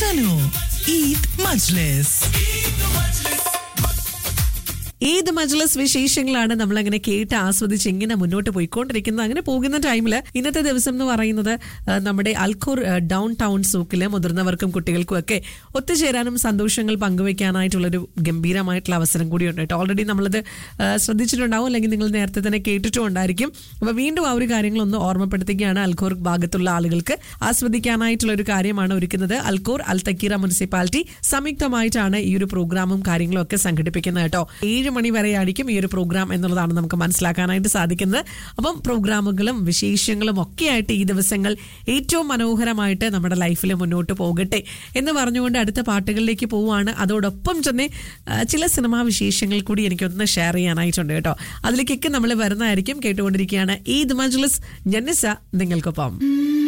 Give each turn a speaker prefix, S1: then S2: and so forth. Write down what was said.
S1: Suno Eid Majlis. Eid മജ്ലിസ് വിശേഷങ്ങളാണ് നമ്മളങ്ങനെ കേട്ട് ആസ്വദിച്ച് ഇങ്ങനെ മുന്നോട്ട് പോയിക്കൊണ്ടിരിക്കുന്നത്. അങ്ങനെ പോകുന്ന ടൈമിൽ ഇന്നത്തെ ദിവസം എന്ന് പറയുന്നത് നമ്മുടെ അൽഖൂർ ഡൗൺ ടൗൺ സൂക്കില് മുതിർന്നവർക്കും കുട്ടികൾക്കും ഒക്കെ ഒത്തുചേരാനും സന്തോഷങ്ങൾ പങ്കുവെക്കാനായിട്ടുള്ളൊരു ഗംഭീരമായിട്ടുള്ള അവസരം കൂടിയുണ്ട് കേട്ടോ. ഓൾറെഡി നമ്മളത് ശ്രദ്ധിച്ചിട്ടുണ്ടാവും, അല്ലെങ്കിൽ നിങ്ങൾ നേരത്തെ തന്നെ കേട്ടിട്ടും ഉണ്ടായിരിക്കും. അപ്പോൾ വീണ്ടും ആ ഒരു കാര്യങ്ങളൊന്ന് ഓർമ്മപ്പെടുത്തുകയാണ്. അൽഖൂർ ഭാഗത്തുള്ള ആളുകൾക്ക് ആസ്വദിക്കാനായിട്ടുള്ള ഒരു കാര്യമാണ് ഒരുക്കുന്നത്. അൽഖൂർ അൽ തക്കീറ മുനിസിപ്പാലിറ്റി സംയുക്തമായിട്ടാണ് ഈ ഒരു പ്രോഗ്രാമും കാര്യങ്ങളും ഒക്കെ സംഘടിപ്പിക്കുന്നത് കേട്ടോ. 7 മണി വരെ ആയിരിക്കും ഈ ഒരു പ്രോഗ്രാം എന്നുള്ളതാണ് നമുക്ക് മനസ്സിലാക്കാനായിട്ട് സാധിക്കുന്നത്. അപ്പം പ്രോഗ്രാമുകളും വിശേഷങ്ങളും ഒക്കെ ആയിട്ട് ഈ ദിവസങ്ങൾ ഏറ്റവും മനോഹരമായിട്ട് നമ്മുടെ ലൈഫിൽ മുന്നോട്ട് പോകട്ടെ എന്ന് പറഞ്ഞുകൊണ്ട് അടുത്ത പാട്ടുകളിലേക്ക് പോവുകയാണ്. അതോടൊപ്പം തന്നെ ചില സിനിമാ വിശേഷങ്ങൾ കൂടി എനിക്കൊന്ന് ഷെയർ ചെയ്യാനായിട്ടുണ്ട് കേട്ടോ. അതിലേക്കൊക്കെ നമ്മൾ വരുന്നതായിരിക്കും. കേട്ടുകൊണ്ടിരിക്കുകയാണ് ഈദ് മജ്ലിസ്. ജന്നിസ നിങ്ങൾക്കൊപ്പം.